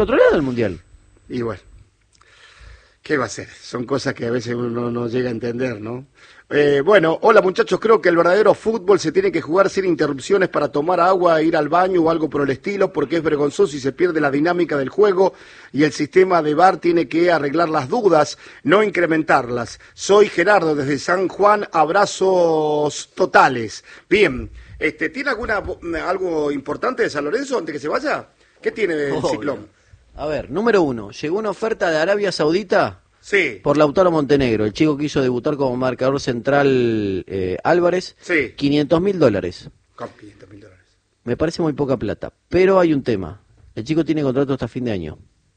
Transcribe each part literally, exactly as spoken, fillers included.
otro lado del Mundial. Y bueno, ¿qué va a hacer? Son cosas que a veces uno no llega a entender, ¿no? Eh, bueno, hola muchachos, creo que el verdadero fútbol se tiene que jugar sin interrupciones para tomar agua, ir al baño o algo por el estilo, porque es vergonzoso y se pierde la dinámica del juego y el sistema de V A R tiene que arreglar las dudas, no incrementarlas. Soy Gerardo desde San Juan, abrazos totales. Bien, este, ¿tiene alguna algo importante de San Lorenzo antes que se vaya? ¿Qué tiene del Obvio. Ciclón? A ver, número uno, llegó una oferta de Arabia Saudita Sí. por Lautaro Montenegro, el chico que hizo debutar como marcador central eh, Álvarez, Sí. quinientos mil dólares. Con quinientos mil dólares. Me parece muy poca plata, pero hay un tema. El chico tiene contrato hasta fin de año.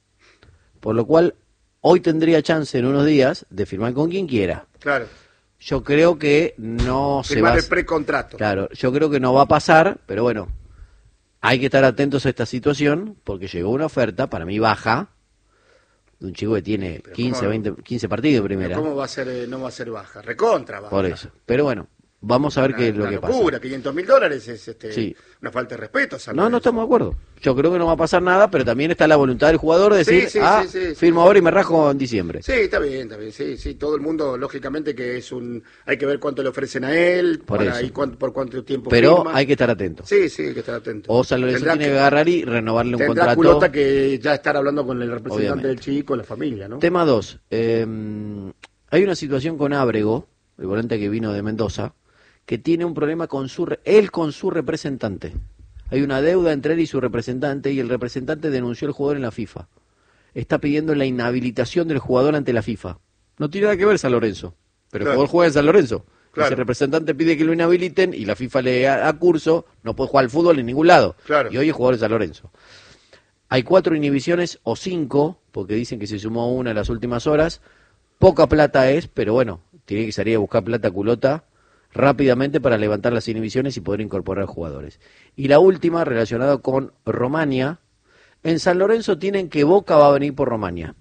Por lo cual, hoy tendría chance en unos días de firmar con quien quiera. Claro. Yo creo que no se va Firmar a... el precontrato. Claro, yo creo que no va a pasar, pero bueno, hay que estar atentos a esta situación, porque llegó una oferta, para mí baja, de un chico que tiene Pero quince, ¿cómo? veinte, quince partidos de primera. ¿Cómo va a ser, eh, no va a ser baja? Recontra baja. Por eso. Pero bueno, vamos a ver Una- qué es lo una que locura, pasa. quinientos mil dólares es este, Sí. una falta de respeto. San No, no Lorenzo. estamos de acuerdo. Yo creo que no va a pasar nada, pero también está la voluntad del jugador de decir, Sí, sí, ah, sí, sí, sí, firmo sí. ahora y me rajo en diciembre. Sí, está bien, está bien. Sí, sí, todo el mundo, lógicamente, que es un. Hay que ver cuánto le ofrecen a él, Por para, eso. y cuánto, por cuánto tiempo Pero firma. hay que estar atento. Sí, sí, hay que estar atento. O San Lorenzo Tendrá tiene que agarrar y renovarle un Tendrá contrato. culota que ya estar hablando con el representante Obviamente. del chico, la familia, ¿no? Tema dos. Eh, hay una situación con Ábrego, el volante que vino de Mendoza, que tiene un problema con su re- él con su representante. Hay una deuda entre él y su representante y el representante denunció al jugador en la FIFA. Está pidiendo la inhabilitación del jugador ante la FIFA. No tiene nada que ver San Lorenzo, pero Claro. el jugador juega en San Lorenzo. Claro. Ese representante pide que lo inhabiliten y la FIFA le da curso, no puede jugar al fútbol en ningún lado. Claro. Y hoy es jugador de San Lorenzo. Hay cuatro inhibiciones o cinco, porque dicen que se sumó una en las últimas horas. Poca plata es, pero bueno, tiene que salir a buscar plata culota rápidamente para levantar las inhibiciones y poder incorporar jugadores. Y la última, relacionada con Romania. En San Lorenzo tienen que Boca va a venir por Romania.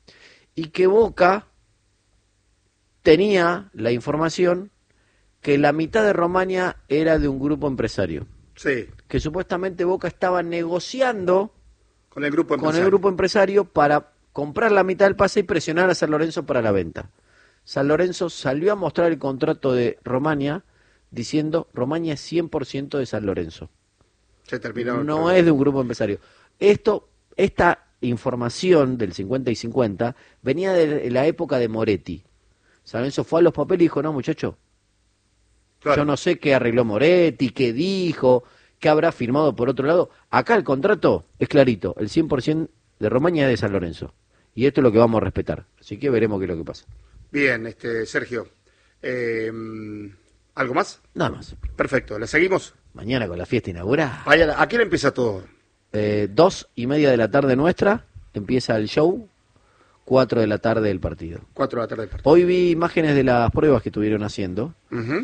Y que Boca tenía la información que la mitad de Romania era de un grupo empresario. Sí, Que supuestamente Boca estaba negociando con el grupo con empresario. el grupo empresario para comprar la mitad del pase y presionar a San Lorenzo para la venta. San Lorenzo salió a mostrar el contrato de Romania diciendo Romania es cien por ciento de San Lorenzo. Se terminó. el No programa. es de un grupo empresario. Esto, esta información del cincuenta y cincuenta venía de la época de Moretti. San Lorenzo fue a los papeles y dijo, no muchacho, Claro. yo no sé qué arregló Moretti, qué dijo, qué habrá firmado por otro lado. Acá el contrato es clarito, el cien por ciento de Romania es de San Lorenzo. Y esto es lo que vamos a respetar. Así que veremos qué es lo que pasa. Bien, este, Sergio. Eh, ¿Algo más? Nada más. Perfecto, ¿le seguimos? Mañana con la fiesta inaugural. Vaya, ¿a quién empieza todo? Eh, dos y media de la tarde nuestra, empieza el show, cuatro de la tarde el partido. Cuatro de la tarde del partido. Hoy vi imágenes de las pruebas que estuvieron haciendo. Ujú.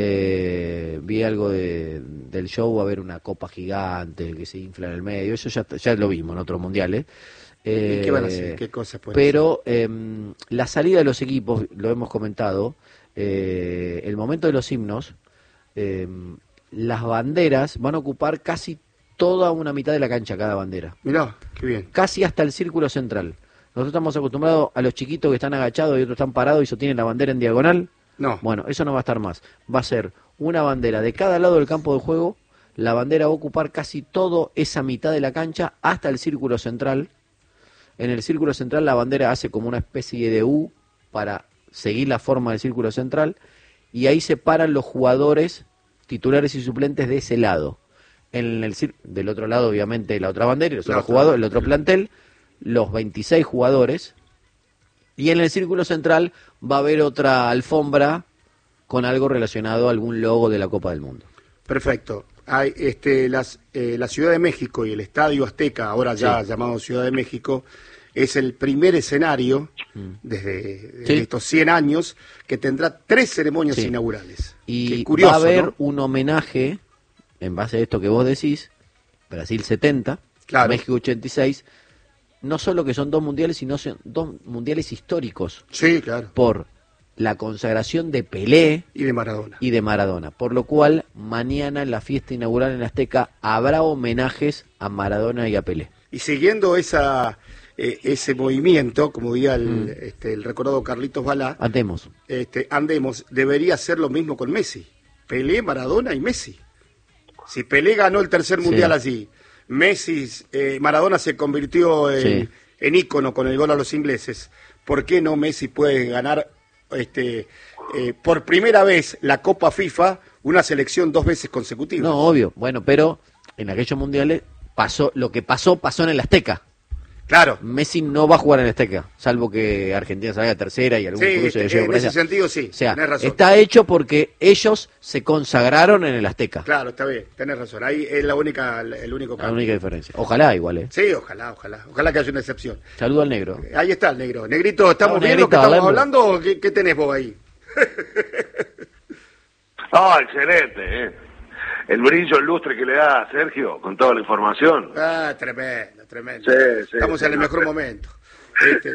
Eh, vi algo de, del show, va a haber una copa gigante que se infla en el medio. Eso ya, ya lo vimos en otros mundiales. Eh, ¿Y qué van a hacer? ¿Qué cosas pueden Pero eh, la salida de los equipos, lo hemos comentado, eh, el momento de los himnos, eh, las banderas van a ocupar casi toda una mitad de la cancha, cada bandera. Mirá, qué bien. Casi hasta el círculo central. Nosotros estamos acostumbrados a los chiquitos que están agachados y otros están parados y sostienen la bandera en diagonal. No, Bueno, eso no va a estar más. Va a ser una bandera de cada lado del campo de juego. La bandera va a ocupar casi toda esa mitad de la cancha hasta el círculo central. En el círculo central la bandera hace como una especie de U para seguir la forma del círculo central. Y ahí se paran los jugadores titulares y suplentes de ese lado. En el cir- del otro lado, obviamente, la otra bandera y los La otros otra jugadores, el bandera. otro plantel, los veintiséis jugadores. Y en el círculo central va a haber otra alfombra con algo relacionado a algún logo de la Copa del Mundo. perfecto. Hay, este, las, eh, la Ciudad de México y el Estadio Azteca, ahora ya Sí. llamado Ciudad de México, es el primer escenario desde, desde Sí. estos cien años que tendrá tres ceremonias Sí. inaugurales. Y Qué curioso, va a haber ¿no? un homenaje, en base a esto que vos decís, Brasil setenta, Claro. México ochenta y seis, no solo que son dos mundiales, sino son dos mundiales históricos Sí, claro. por la consagración de Pelé Y de Maradona. y de Maradona. Por lo cual, mañana en la fiesta inaugural en Azteca habrá homenajes a Maradona y a Pelé. Y y siguiendo esa eh, ese movimiento, como diría el, Mm. este, el recordado Carlitos Balá, Andemos. este, andemos, debería ser lo mismo con Messi. Pelé, Maradona y Messi. Si Pelé ganó el tercer mundial Sí. allí, Messi, eh, Maradona se convirtió en, Sí. en ícono con el gol a los ingleses, ¿por qué no Messi puede ganar este eh, por primera vez la Copa FIFA, una selección dos veces consecutivas? No, obvio. Bueno, pero en aquellos mundiales pasó, lo que pasó, pasó en el Azteca. Claro. Messi no va a jugar en el Azteca, salvo que Argentina salga tercera y algún Sí, cruce de este, llegue en por ese allá. sentido sí, O sea, tenés razón. está hecho porque ellos se consagraron en el Azteca. Claro, está bien, tenés razón. Ahí es la única, el único La cambio. única diferencia. Ojalá igual, ¿eh? Sí, ojalá, ojalá. Ojalá que haya una excepción. Saludo al negro. Ahí está el negro. Negrito, ¿estamos Vamos, bien lo que Negrito, estamos hablando. hablando o qué, qué tenés vos ahí? Ah, excelente, ¿eh? El brillo, el lustre que le da a Sergio con toda la información. Ah, tremendo, tremendo. Sí, sí, Estamos sí, en el no mejor sé. momento. Este,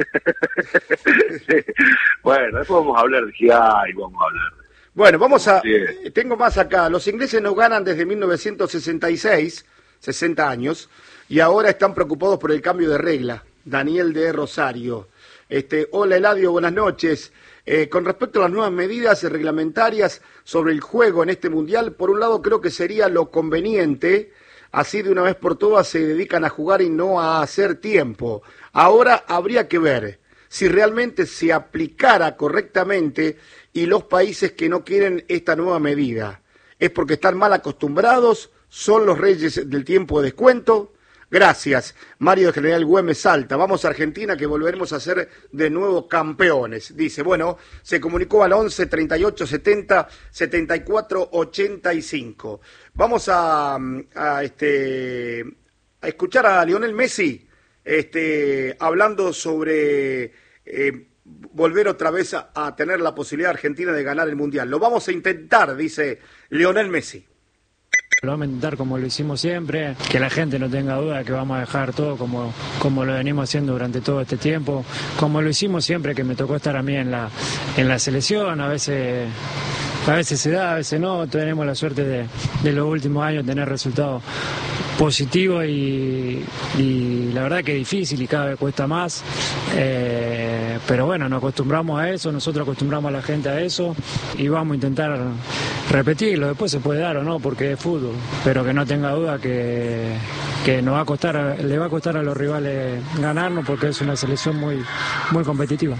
Sí. Bueno, después vamos a hablar de G I, vamos a hablar. bueno, vamos a... Así es. Tengo más acá. Los ingleses no ganan desde mil novecientos sesenta y seis, sesenta años, y ahora están preocupados por el cambio de regla. Daniel de Rosario. Este, hola Eladio, buenas noches. Eh, con respecto a las nuevas medidas reglamentarias sobre el juego en este mundial, por un lado creo que sería lo conveniente, así de una vez por todas se dedican a jugar y no a hacer tiempo. Ahora habría que ver si realmente se aplicara correctamente y los países que no quieren esta nueva medida. ¿Es porque están mal acostumbrados? ¿Son los reyes del tiempo de descuento? Gracias, Mario de General Güemes Salta. Vamos a Argentina que volveremos a ser de nuevo campeones. Dice, bueno, se comunicó al once, treinta y ocho, setenta, setenta y cuatro, ochenta y cinco. Vamos a, a, este, a escuchar a Lionel Messi este, hablando sobre eh, volver otra vez a, a tener la posibilidad Argentina de ganar el Mundial. Lo vamos a intentar, dice Lionel Messi. Lo vamos a intentar como lo hicimos siempre, que la gente no tenga duda de que vamos a dejar todo como, como lo venimos haciendo durante todo este tiempo, como lo hicimos siempre que me tocó estar a mí en la, en la selección, a veces, a veces se da, a veces no, tenemos la suerte de, de los últimos años tener resultados positivos y, y la verdad que es difícil y cada vez cuesta más, eh, pero bueno, nos acostumbramos a eso, nosotros acostumbramos a la gente a eso y vamos a intentar repetirlo, después se puede dar o no porque es fútbol, pero que no tenga duda que, que nos va a costar, le va a costar a los rivales ganarnos porque es una selección muy, muy competitiva.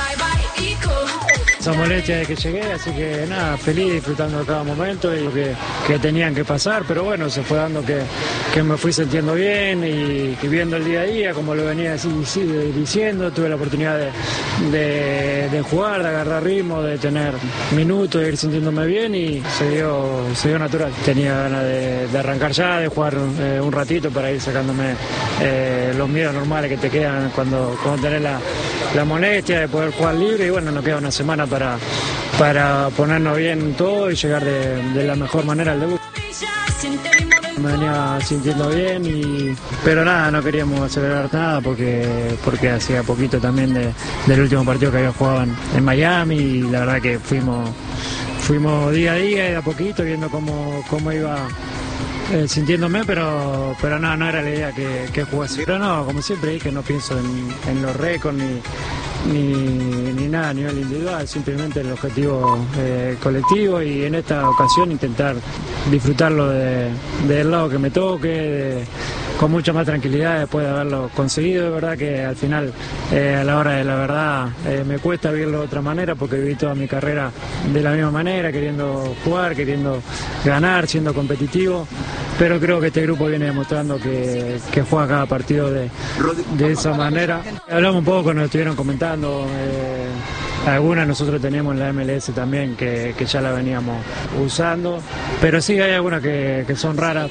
Esa molestia de que llegué, así que nada, feliz, disfrutando de cada momento y lo que, que tenían que pasar, pero bueno, se fue dando que, que me fui sintiendo bien y, y viendo el día a día, como lo venía así, sí, diciendo, tuve la oportunidad de, de, de jugar, de agarrar ritmo, de tener minutos, de ir sintiéndome bien y se dio, se dio natural. Tenía ganas de, de arrancar ya, de jugar eh, un ratito para ir sacándome eh, los miedos normales que te quedan cuando, cuando tenés la, la molestia de poder jugar libre y bueno, nos queda una semana para, para ponernos bien todo y llegar de, de la mejor manera al debut. Me venía sintiendo bien, y, pero nada, no queríamos acelerar nada porque, porque hacía poquito también de, del último partido que había jugado en, en Miami y la verdad que fuimos, fuimos día a día y de a poquito viendo cómo, cómo iba eh, sintiéndome, pero, pero no, no era la idea que, que jugase. Pero no, como siempre dije, no pienso en, en los récords ni... Ni, ni nada a nivel individual, simplemente el objetivo eh, colectivo y en esta ocasión intentar disfrutarlo de, del lado que me toque, de, con mucha más tranquilidad después de haberlo conseguido. De verdad que al final, eh, a la hora de la verdad, eh, me cuesta verlo de otra manera porque viví toda mi carrera de la misma manera, queriendo jugar, queriendo ganar, siendo competitivo, pero creo que este grupo viene demostrando que, que juega cada partido de, de esa manera. Hablamos un poco, nos estuvieron comentando. Eh, algunas nosotros tenemos en la M L S también que, que ya la veníamos usando, pero sí hay algunas que, que son raras.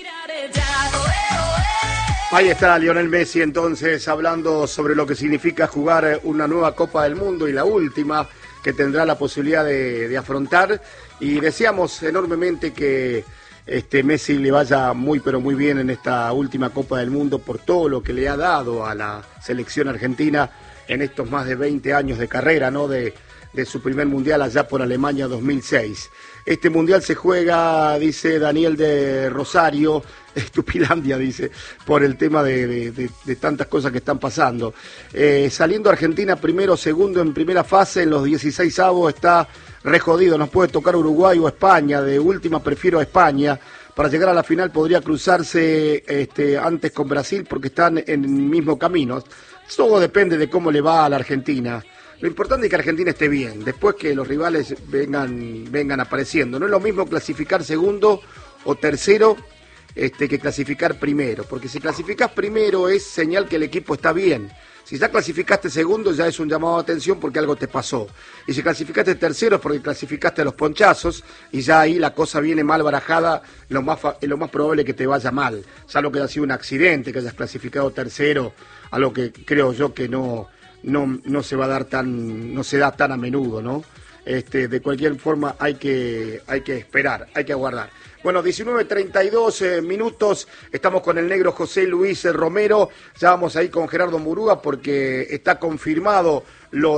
Ahí está Lionel Messi entonces hablando sobre lo que significa jugar una nueva Copa del Mundo y la última que tendrá la posibilidad de, de afrontar, y deseamos enormemente que este Messi le vaya muy pero muy bien en esta última Copa del Mundo por todo lo que le ha dado a la selección argentina en estos más de veinte años de carrera, ¿no? De, de su primer mundial allá por Alemania dos mil seis. Este mundial se juega, dice Daniel de Rosario, Estupilandia, dice, por el tema de, de, de, de tantas cosas que están pasando. Eh, saliendo Argentina primero, segundo en primera fase, en los dieciséis avos está re jodido, nos puede tocar Uruguay o España, de última prefiero a España. Para llegar a la final podría cruzarse este, antes con Brasil porque están en el mismo camino. Todo depende de cómo le va a la Argentina. Lo importante es que Argentina esté bien, después que los rivales vengan, vengan apareciendo. No es lo mismo clasificar segundo o tercero este, que clasificar primero, porque si clasificás primero es señal que el equipo está bien. Si ya clasificaste segundo ya es un llamado de atención porque algo te pasó. Y si clasificaste tercero es porque clasificaste a los ponchazos y ya ahí la cosa viene mal barajada, lo más fa- es lo más probable que te vaya mal. Salvo que haya sido un accidente, que hayas clasificado tercero, a lo que creo yo que no, no, no se va a dar tan, no se da tan a menudo, ¿no? Este, de cualquier forma hay que, hay que esperar, hay que aguardar. Bueno, diecinueve treinta y dos eh, minutos, estamos con el negro José Luis Romero, ya vamos ahí con Gerardo Murúa porque está confirmado lo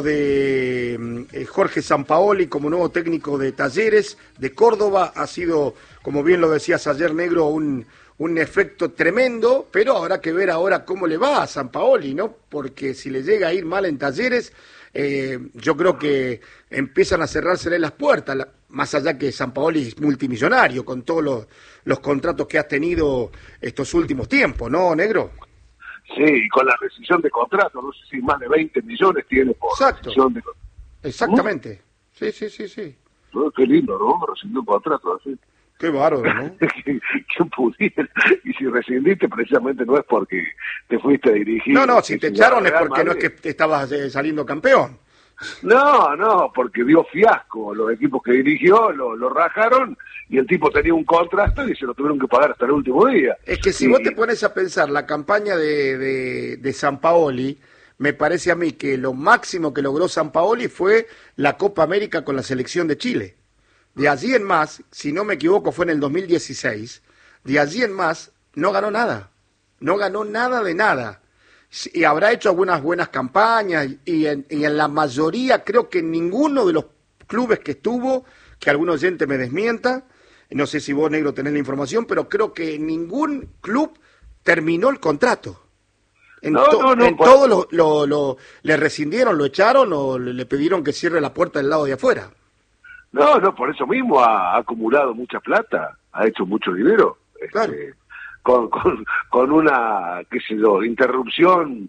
de eh, Jorge Sampaoli como nuevo técnico de Talleres de Córdoba. Ha sido, como bien lo decías ayer, negro, un, un efecto tremendo, pero habrá que ver ahora cómo le va a Sampaoli, ¿no? Porque si le llega a ir mal en Talleres, eh, yo creo que empiezan a cerrársele las puertas, la, más allá que Sampaoli es multimillonario con todos los, los contratos que ha tenido estos últimos tiempos, ¿no, negro? Sí, con la rescisión de contrato, no sé si más de veinte millones tiene por Exacto. rescisión de contrato. Exactamente. Sí, sí, sí, sí. ¿No? Qué lindo, ¿no? Rescindió un contrato así. Qué bárbaro, ¿no? ¿Quién pudiera? Y si rescindiste, precisamente no es porque te fuiste a dirigir. No, no, si te echaron es Real porque no es Madrid. que te estabas eh, saliendo campeón. No, no, porque dio fiasco. Los equipos que dirigió lo, lo rajaron y el tipo tenía un contrato y se lo tuvieron que pagar hasta el último día. Es que si Y- vos te pones a pensar la campaña de, de, de Sampaoli, me parece a mí que lo máximo que logró Sampaoli fue la Copa América con la selección de Chile. De allí en más, si no me equivoco, fue en el dos mil dieciséis, de allí en más no ganó nada. No ganó nada de nada. Y habrá hecho algunas buenas campañas y en, y en la mayoría creo que ninguno de los clubes que estuvo, que algún oyente me desmienta, no sé si vos, negro, tenés la información, pero creo que ningún club terminó el contrato. En, No, to- no, no, en por- todo lo, lo, lo- le rescindieron, lo echaron o le le pidieron que cierre la puerta del lado de afuera. No, no, por eso mismo ha, ha acumulado mucha plata, ha hecho mucho dinero. este, Claro. con, con, con una, qué sé yo, interrupción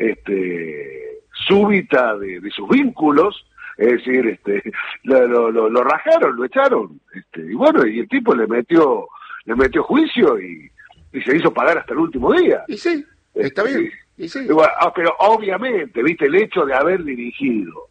este, súbita de, de sus vínculos, es decir, este, lo, lo, lo, lo rajaron, lo echaron, este, y bueno, y el tipo le metió, le metió juicio y, y se hizo pagar hasta el último día. Y sí, está Este, bien. Y sí. y bueno, ah, pero obviamente, viste, el hecho de haber dirigido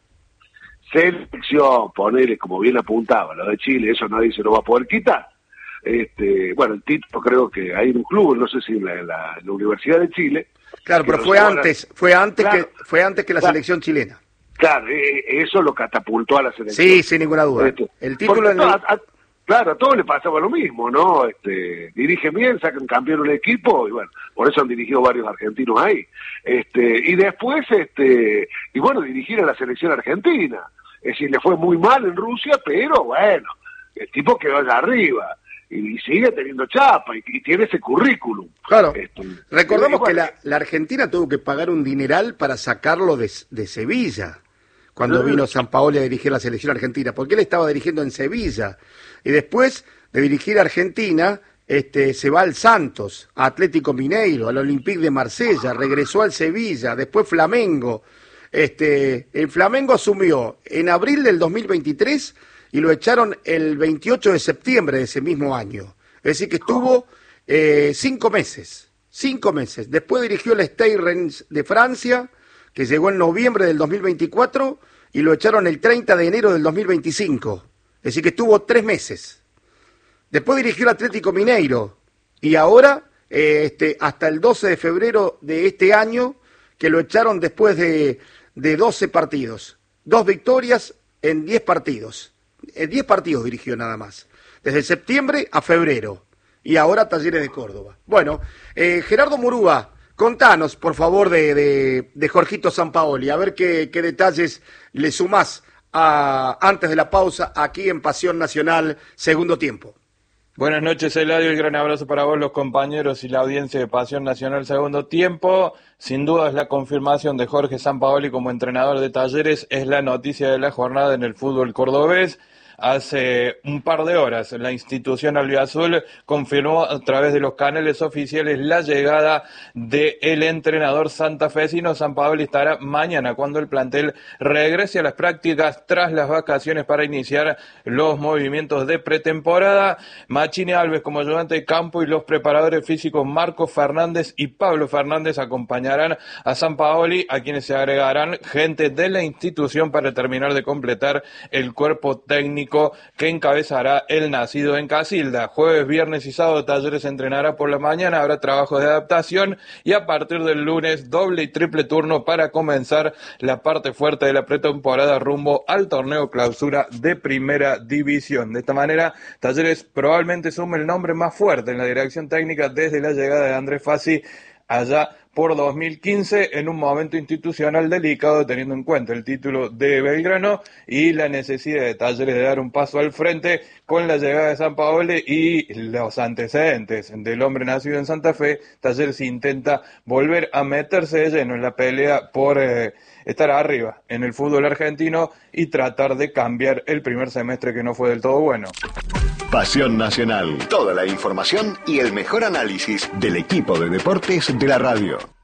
selección, ponerle como bien apuntaba, lo de Chile, eso nadie se lo va a poder quitar. Este, bueno, el título creo que hay un club, no sé si en la, en la, en la Universidad de Chile. Claro, que pero lo fue llevó a la- antes, fue antes Claro. que fue antes que la Claro. selección chilena. Claro, eh, eso lo catapultó a la selección. Sí, sin ninguna duda. Este, El título porque en el- a- a- claro, a todos le pasaba lo mismo, ¿no? Este, dirigen bien, sacan campeón un equipo y bueno, por eso han dirigido varios argentinos ahí. Este, y después, este, y bueno, dirigir a la selección argentina. Es decir, le fue muy mal en Rusia, pero bueno, el tipo quedó allá arriba y, y sigue teniendo chapa y, y tiene ese currículum. Claro. Este, Recordemos y bueno, que la, la Argentina tuvo que pagar un dineral para sacarlo de, de Sevilla, cuando Ah. vino Sampaoli a dirigir la selección argentina, porque él estaba dirigiendo en Sevilla. Y después de dirigir a Argentina, este, se va al Santos, a Atlético Mineiro, al Olympique de Marsella, regresó al Sevilla, después Flamengo. Este, el Flamengo asumió en abril del dos mil veintitrés y lo echaron el veintiocho de septiembre de ese mismo año. Es decir, que estuvo eh, cinco meses, cinco meses. Después dirigió el Stade Reims de Francia, que llegó en noviembre del dos mil veinticuatro y lo echaron el treinta de enero del dos mil veinticinco. Es decir, que estuvo tres meses. Después dirigió el Atlético Mineiro y ahora, eh, este, hasta el doce de febrero de este año, que lo echaron después de, de doce partidos. Dos victorias en diez partidos. En diez partidos dirigió nada más. Desde septiembre a febrero. Y ahora Talleres de Córdoba. Bueno, eh, Gerardo Murúa, contanos, por favor, de, de, de Jorgito Sampaoli. A ver qué, qué detalles le sumás a, antes de la pausa aquí en Pasión Nacional, segundo tiempo. Buenas noches, Eladio, y gran abrazo para vos, los compañeros y la audiencia de Pasión Nacional segundo tiempo. Sin duda es la confirmación de Jorge Sampaoli como entrenador de Talleres, es la noticia de la jornada en el fútbol cordobés. Hace un par de horas la institución albiazul confirmó a través de los canales oficiales la llegada del entrenador santafesino. Sampaoli estará mañana cuando el plantel regrese a las prácticas tras las vacaciones para iniciar los movimientos de pretemporada. Machini Alves como ayudante de campo y los preparadores físicos Marcos Fernández y Pablo Fernández acompañarán a Sampaoli, a quienes se agregarán gente de la institución para terminar de completar el cuerpo técnico que encabezará el nacido en Casilda. Jueves, viernes y sábado Talleres entrenará por la mañana, habrá trabajos de adaptación y a partir del lunes doble y triple turno para comenzar la parte fuerte de la pretemporada rumbo al torneo clausura de primera división. De esta manera Talleres probablemente sume el nombre más fuerte en la dirección técnica desde la llegada de Andrés Fassi allá por dos mil quince, en un momento institucional delicado, teniendo en cuenta el título de Belgrano y la necesidad de Talleres de dar un paso al frente con la llegada de Sampaoli y los antecedentes del hombre nacido en Santa Fe. Talleres intenta volver a meterse de lleno en la pelea por eh, estar arriba en el fútbol argentino y tratar de cambiar el primer semestre que no fue del todo bueno. Pasión Nacional. Toda la información y el mejor análisis del equipo de deportes de la radio.